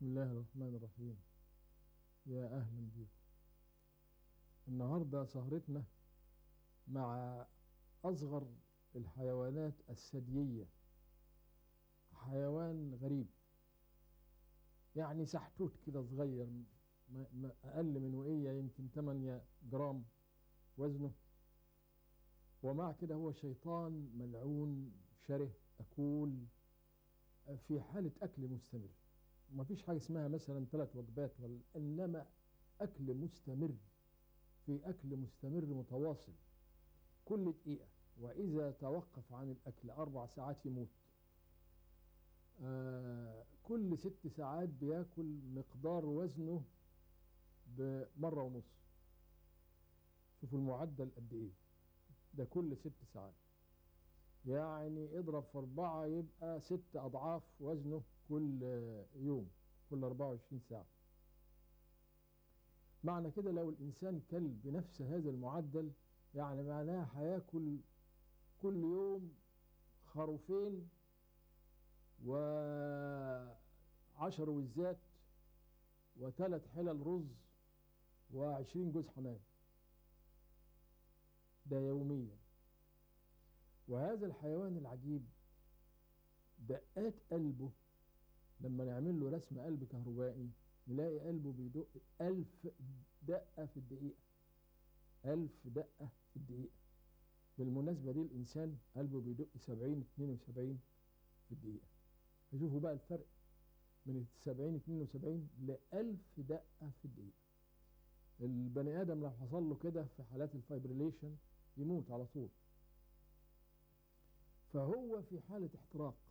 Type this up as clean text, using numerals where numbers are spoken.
بسم الله الرحمن الرحيم. يا أهلا بكم. النهاردة سهرتنا مع أصغر الحيوانات الثديية، حيوان غريب يعني سحتوت كده صغير، ما أقل من وقية، يمكن 8 جرام وزنه، ومع كده هو شيطان ملعون شره أكول في حالة أكل مستمر. ما فيش حاجة اسمها مثلا 3 وجبات، إنما أكل مستمر، في أكل مستمر متواصل كل دقيقة، وإذا توقف عن الأكل 4 ساعات يموت. كل 6 ساعات بياكل مقدار وزنه بمرة ونص. شوفوا المعدل قد إيه ده، كل 6 ساعات يعني اضرب في 4 يبقى 6 أضعاف وزنه كل يوم، كل 24 ساعة. معنى كده لو الإنسان كل بنفس هذا المعدل، يعني معناه هياكل كل يوم خروفين و10 وزات و3 حلل رز و20 جوز حمام، ده يوميا. وهذا الحيوان العجيب دقات قلبه، لما نعمل له رسم قلب كهربائي نلاقي قلبه بيدق 1000 دقة في الدقيقة. 1000 دقة في الدقيقة. بالمناسبة دي الإنسان قلبه بيدق 70-72 في الدقيقة. فشوفوا بقى الفرق من 70-72 ل1000 دقة في الدقيقة. البني آدم لو حصل له كده في حالات الفايبريليشن يموت على طول. فهو في حالة احتراق،